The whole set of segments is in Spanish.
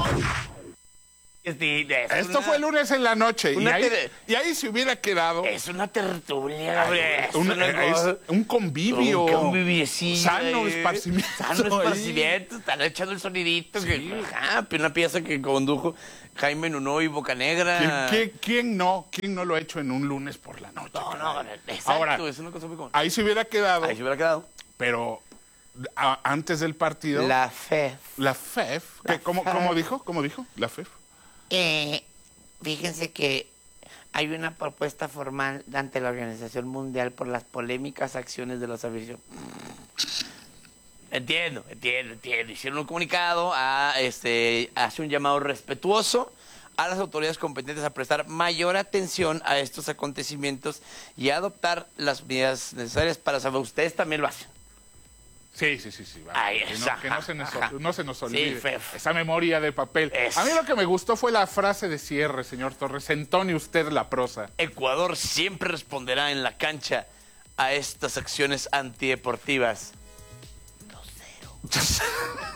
Esto fue el lunes en la noche y ahí se hubiera quedado. Es una tertulia, Gabriel. Un convivio. Un conviviecillo. Sano esparcimiento. Sano esparcimiento. Están echando el sonidito. Sí. Una pieza que condujo Jaime Nuno y Bocanegra. ¿Quién no lo ha hecho en un lunes por la noche? No, exacto. Ahora, es una cosa muy común. ahí se hubiera quedado. Ahí se hubiera quedado. Pero antes del partido. La FEF. La FEF. ¿Cómo dijo? La FEF. Fíjense que hay una propuesta formal ante la Organización Mundial por las polémicas acciones de los aficionados. Entiendo. Hicieron un comunicado, hace un llamado respetuoso a las autoridades competentes a prestar mayor atención a estos acontecimientos y a adoptar las medidas necesarias para saber. Ustedes también lo hacen. Sí. Ay, Que no se nos olvide. Sí, esa memoria de papel. A mí lo que me gustó fue la frase de cierre, señor Torres. Entone usted la prosa. Ecuador siempre responderá en la cancha a estas acciones antideportivas. 2-0.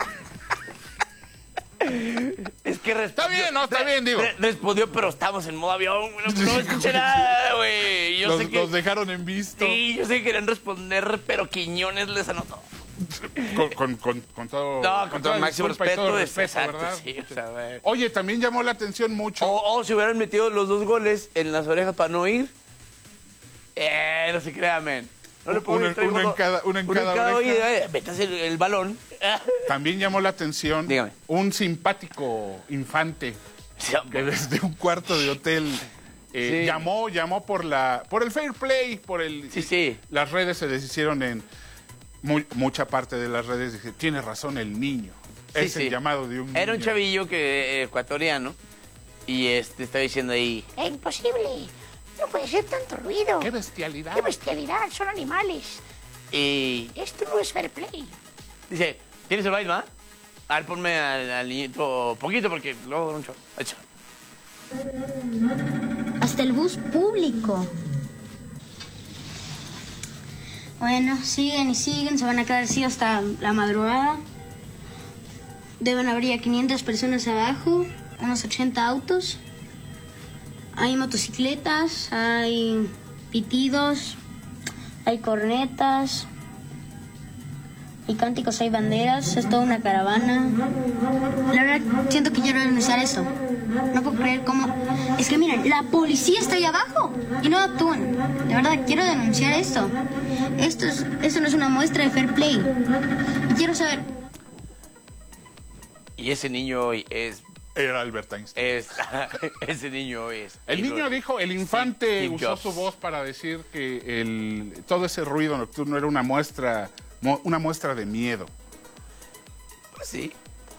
Es que respondió. Está bien, digo. Respondió, pero estamos en modo avión. No escuché nada, güey. Los dejaron en visto. Sí, yo sé que querían responder, pero Quiñones les anotó. Con todo. No, con todo el máximo respeto. Todo Exacto, ¿verdad? sí, o sea, güey. Oye, también llamó la atención mucho. O si hubieran metido los 2 goles en las orejas para no ir. No se crea, men. No le puedo una en cada oreja. Metas el balón. También llamó la atención. Dígame. Un simpático infante Sí, que desde un cuarto de hotel Sí. llamó por el fair play, Sí. Las redes se deshicieron en mucha parte de las redes. Dije, tiene razón el niño. Es el llamado de un niño. Era un chavillo ecuatoriano y estaba diciendo ahí, Es imposible. No puede ser tanto ruido. ¡Qué bestialidad! ¡Qué bestialidad! Son animales. y Esto no es fair play. dice, ¿tienes el baile, ma? A ver, ponme al niñito poquito porque luego mucho. Hecho. Hasta el bus público. Bueno, siguen y siguen, se van a quedar así hasta la madrugada. Deben haber ya 500 personas abajo, unos 80 autos. Hay motocicletas, hay pitidos, hay cornetas, hay cánticos, hay banderas, es toda una caravana. La verdad, siento que quiero denunciar esto. No puedo creer cómo... Es que miren, la policía está ahí abajo y no actúan. De verdad, quiero denunciar esto. Esto no es una muestra de fair play. Y quiero saber... Y ese niño Era Albert Einstein. ese niño es... El niño dijo, el infante Steve usó Jobs. su voz para decir que todo ese ruido nocturno era una muestra de miedo. Pues sí.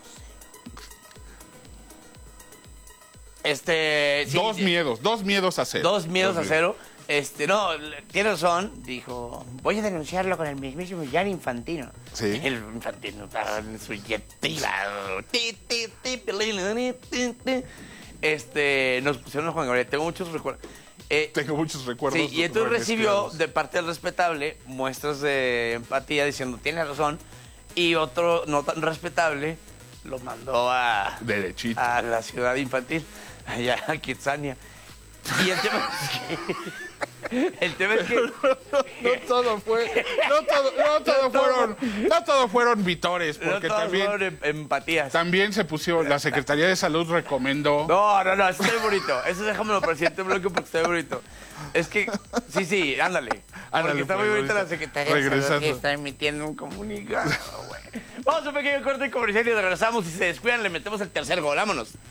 Dos miedos a cero. 2 miedos a cero. No, tiene razón, dijo, voy a denunciarlo con el mismísimo Gianni Infantino. Sí. El Infantino estaba en su jet privado. Nos pusieron a Juan Gabriel, tengo muchos recuerdos. Tengo muchos recuerdos. Sí, y entonces recibió remezclados. de parte del respetable muestras de empatía diciendo, tiene razón, y otro no tan respetable lo mandó Derechito. a la ciudad infantil, allá a Kitsania. Y el tema es que no todo fueron vitores, porque no todos fueron empatías. también se pusieron, la Secretaría de Salud recomendó. No, eso está muy bonito. Eso déjamelo para el siguiente bloque porque está muy bonito. Es que, sí, ándale. Porque está muy pues, bonita la Secretaría de Salud regresando. que está emitiendo un comunicado, güey. Vamos a un pequeño corte comercial y regresamos. Si se descuidan, le metemos el tercer gol. Vámonos.